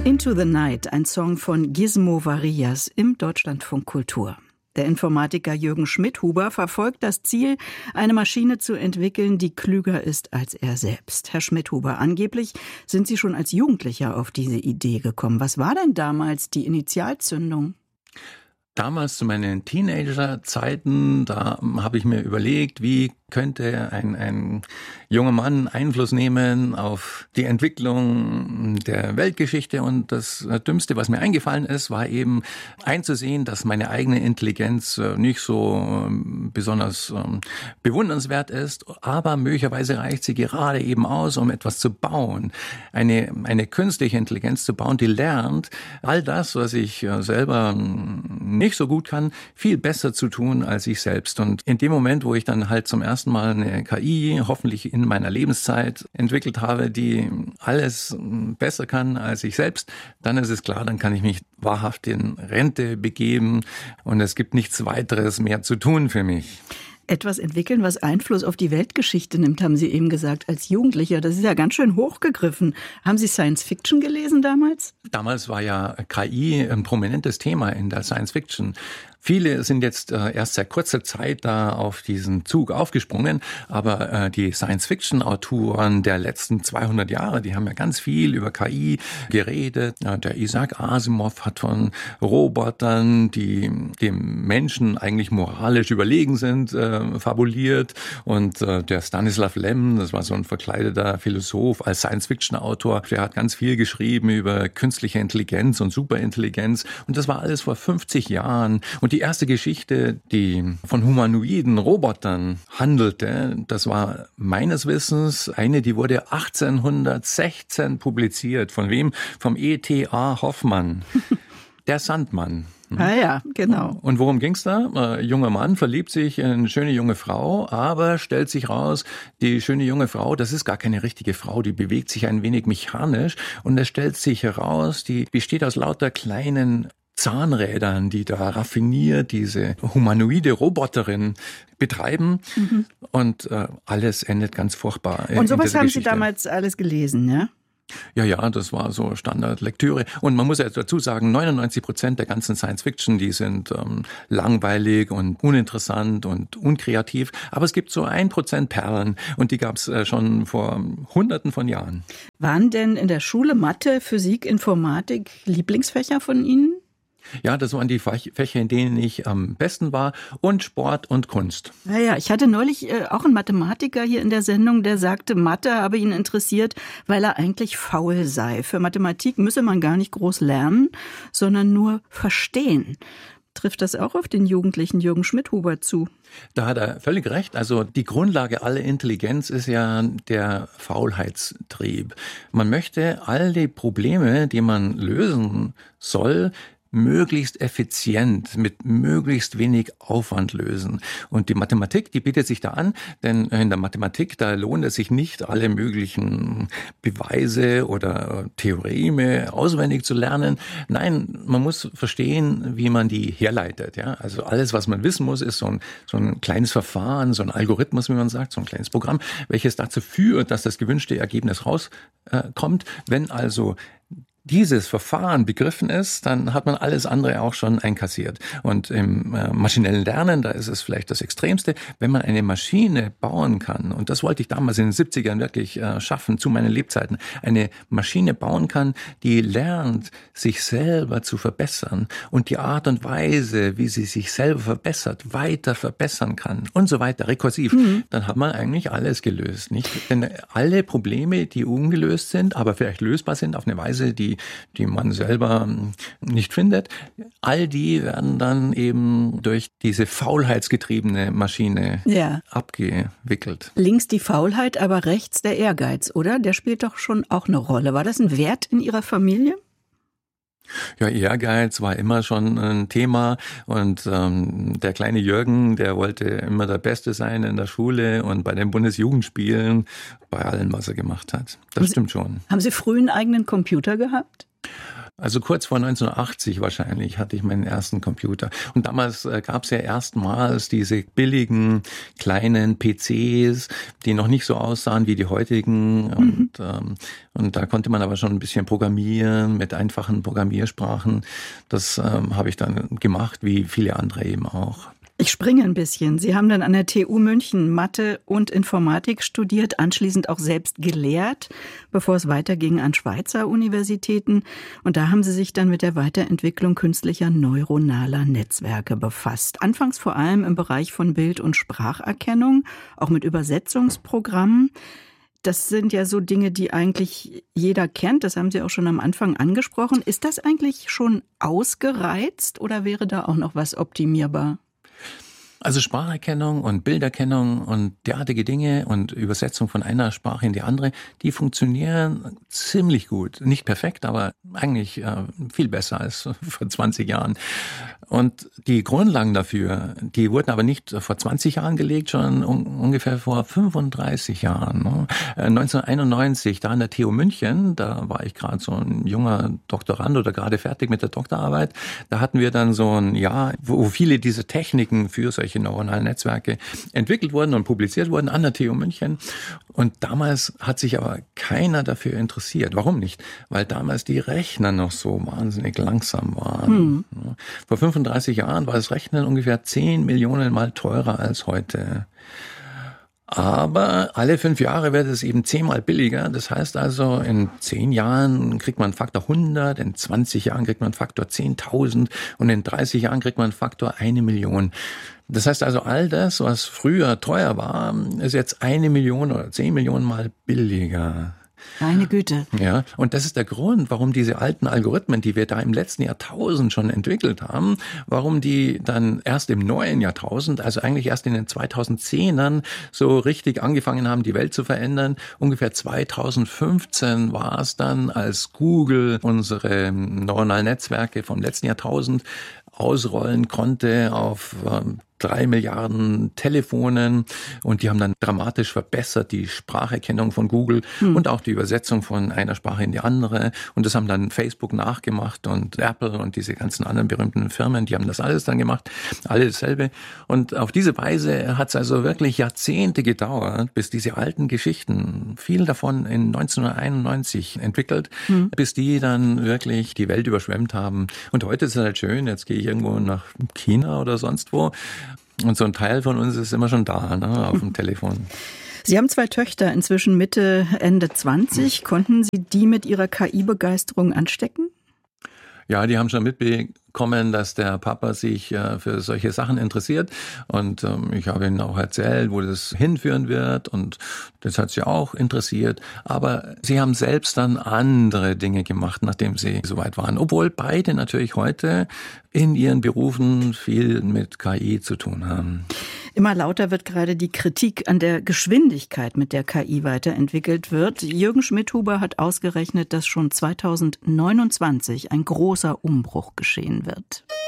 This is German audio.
Into the Night, ein Song von Gizmo Varillas im Deutschlandfunk Kultur. Der Informatiker Jürgen Schmidhuber verfolgt das Ziel, eine Maschine zu entwickeln, die klüger ist als er selbst. Herr Schmidhuber, angeblich sind Sie schon als Jugendlicher auf diese Idee gekommen. Was war denn damals die Initialzündung? Damals zu meinen Teenagerzeiten, da habe ich mir überlegt, wie könnte ein junger Mann Einfluss nehmen auf die Entwicklung der Weltgeschichte. Und das Dümmste, was mir eingefallen ist, war eben einzusehen, dass meine eigene Intelligenz nicht so besonders bewundernswert ist, aber möglicherweise reicht sie gerade eben aus, um etwas zu bauen. Eine künstliche Intelligenz zu bauen, die lernt, all das, was ich selber nicht so gut kann, viel besser zu tun als ich selbst. Und in dem Moment, wo ich dann halt zum ersten Mal eine KI, hoffentlich in meiner Lebenszeit, entwickelt habe, die alles besser kann als ich selbst, dann ist es klar, dann kann ich mich wahrhaft in Rente begeben und es gibt nichts weiteres mehr zu tun für mich. Etwas entwickeln, was Einfluss auf die Weltgeschichte nimmt, haben Sie eben gesagt, als Jugendlicher. Das ist ja ganz schön hochgegriffen. Haben Sie Science Fiction gelesen damals? Damals war ja KI ein prominentes Thema in der Science Fiction. Viele sind jetzt erst seit kurzer Zeit da auf diesen Zug aufgesprungen, aber die Science-Fiction-Autoren der letzten 200 Jahre, die haben ja ganz viel über KI geredet. Der Isaac Asimov hat von Robotern, die dem Menschen eigentlich moralisch überlegen sind, fabuliert. Und der Stanislav Lem, das war so ein verkleideter Philosoph als Science-Fiction-Autor, der hat ganz viel geschrieben über künstliche Intelligenz und Superintelligenz. Und das war alles vor 50 Jahren. Und die erste Geschichte, die von humanoiden Robotern handelte, das war meines Wissens eine, die wurde 1816 publiziert. Von wem? Vom E.T.A. Hoffmann. Der Sandmann. Ah ja, genau. Und worum ging's da? Ein junger Mann verliebt sich in eine schöne junge Frau, aber stellt sich raus, die schöne junge Frau, das ist gar keine richtige Frau, die bewegt sich ein wenig mechanisch und es stellt sich heraus, die besteht aus lauter kleinen Zahnrädern, die da raffiniert diese humanoide Roboterin betreiben. Und alles endet ganz furchtbar. Und sowas haben Sie damals alles gelesen, ja? Ja, das war so Standardlektüre. Und man muss ja dazu sagen, 99% der ganzen Science-Fiction, die sind langweilig und uninteressant und unkreativ. Aber es gibt so 1% Perlen und die gab es schon vor Hunderten von Jahren. Waren denn in der Schule Mathe, Physik, Informatik Lieblingsfächer von Ihnen? Ja, das waren die Fächer, in denen ich am besten war, und Sport und Kunst. Ja, ich hatte neulich auch einen Mathematiker hier in der Sendung, der sagte, Mathe habe ihn interessiert, weil er eigentlich faul sei. Für Mathematik müsse man gar nicht groß lernen, sondern nur verstehen. Trifft das auch auf den jugendlichen Jürgen Schmidhuber zu? Da hat er völlig recht. Also die Grundlage aller Intelligenz ist ja der Faulheitstrieb. Man möchte all die Probleme, die man lösen soll, möglichst effizient, mit möglichst wenig Aufwand lösen. Und die Mathematik, die bietet sich da an, denn in der Mathematik, da lohnt es sich nicht, alle möglichen Beweise oder Theoreme auswendig zu lernen. Nein, man muss verstehen, wie man die herleitet. Ja? Also alles, was man wissen muss, ist so ein kleines Verfahren, so ein Algorithmus, wie man sagt, so ein kleines Programm, welches dazu führt, dass das gewünschte Ergebnis rauskommt. Wenn also dieses Verfahren begriffen ist, dann hat man alles andere auch schon einkassiert. Und im maschinellen Lernen, da ist es vielleicht das Extremste, wenn man eine Maschine bauen kann, und das wollte ich damals in den 70ern wirklich schaffen, zu meinen Lebzeiten, eine Maschine bauen kann, die lernt, sich selber zu verbessern und die Art und Weise, wie sie sich selber verbessert, weiter verbessern kann und so weiter, rekursiv, dann hat man eigentlich alles gelöst, nicht? Denn alle Probleme, die ungelöst sind, aber vielleicht lösbar sind auf eine Weise, die man selber nicht findet, all die werden dann eben durch diese faulheitsgetriebene Maschine abgewickelt. Links die Faulheit, aber rechts der Ehrgeiz, oder? Der spielt doch schon auch eine Rolle. War das ein Wert in Ihrer Familie? Ja, Ehrgeiz war immer schon ein Thema und der kleine Jürgen, der wollte immer der Beste sein in der Schule und bei den Bundesjugendspielen, bei allem, was er gemacht hat. Das stimmt schon. Haben Sie früh einen eigenen Computer gehabt? Also kurz vor 1980 wahrscheinlich hatte ich meinen ersten Computer. Und damals gab es ja erstmals diese billigen kleinen PCs, die noch nicht so aussahen wie die heutigen. Und da konnte man aber schon ein bisschen programmieren mit einfachen Programmiersprachen. Das habe ich dann gemacht, wie viele andere eben auch. Ich springe ein bisschen. Sie haben dann an der TU München Mathe und Informatik studiert, anschließend auch selbst gelehrt, bevor es weiterging an Schweizer Universitäten. Und da haben Sie sich dann mit der Weiterentwicklung künstlicher neuronaler Netzwerke befasst. Anfangs vor allem im Bereich von Bild- und Spracherkennung, auch mit Übersetzungsprogrammen. Das sind ja so Dinge, die eigentlich jeder kennt. Das haben Sie auch schon am Anfang angesprochen. Ist das eigentlich schon ausgereizt oder wäre da auch noch was optimierbar? Also Spracherkennung und Bilderkennung und derartige Dinge und Übersetzung von einer Sprache in die andere, die funktionieren ziemlich gut. Nicht perfekt, aber eigentlich viel besser als vor 20 Jahren. Und die Grundlagen dafür, die wurden aber nicht vor 20 Jahren gelegt, sondern ungefähr vor 35 Jahren. 1991, da an der TU München, da war ich gerade so ein junger Doktorand oder gerade fertig mit der Doktorarbeit, da hatten wir dann so ein Jahr, wo viele diese Techniken für solche neuronalen Netzwerke entwickelt wurden und publiziert wurden an der TU München. Und damals hat sich aber keiner dafür interessiert. Warum nicht? Weil damals die Rechner noch so wahnsinnig langsam waren. Vor 35 Jahren war das Rechnen ungefähr 10 Millionen Mal teurer als heute. Aber alle 5 Jahre wird es eben 10-mal billiger. Das heißt also, in 10 Jahren kriegt man Faktor 100, in 20 Jahren kriegt man Faktor 10.000 und in 30 Jahren kriegt man Faktor 1 Million. Das heißt also, all das, was früher teuer war, ist jetzt 1 Million oder 10 Millionen Mal billiger. Meine Güte. Ja, und das ist der Grund, warum diese alten Algorithmen, die wir da im letzten Jahrtausend schon entwickelt haben, warum die dann erst im neuen Jahrtausend, also eigentlich erst in den 2010ern so richtig angefangen haben, die Welt zu verändern. Ungefähr 2015 war es dann, als Google unsere neuronalen Netzwerke vom letzten Jahrtausend ausrollen konnte auf 3 Milliarden Telefonen und die haben dann dramatisch verbessert die Spracherkennung von Google und auch die Übersetzung von einer Sprache in die andere und das haben dann Facebook nachgemacht und Apple und diese ganzen anderen berühmten Firmen, die haben das alles dann gemacht, alle dasselbe und auf diese Weise hat es also wirklich Jahrzehnte gedauert, bis diese alten Geschichten, viel davon in 1991 entwickelt, bis die dann wirklich die Welt überschwemmt haben und heute ist es halt schön, jetzt gehe ich irgendwo nach China oder sonst wo. Und so ein Teil von uns ist immer schon da, ne, auf dem Telefon. Sie haben 2 Töchter, inzwischen Mitte, Ende 20. Konnten Sie die mit Ihrer KI-Begeisterung anstecken? Ja, die haben schon mitbekommen, dass der Papa sich für solche Sachen interessiert. Und ich habe ihnen auch erzählt, wo das hinführen wird. Und das hat sie auch interessiert. Aber sie haben selbst dann andere Dinge gemacht, nachdem sie soweit waren. Obwohl beide natürlich heute in ihren Berufen viel mit KI zu tun haben. Immer lauter wird gerade die Kritik an der Geschwindigkeit, mit der KI weiterentwickelt wird. Jürgen Schmidhuber hat ausgerechnet, dass schon 2029 ein großer Umbruch geschehen wird.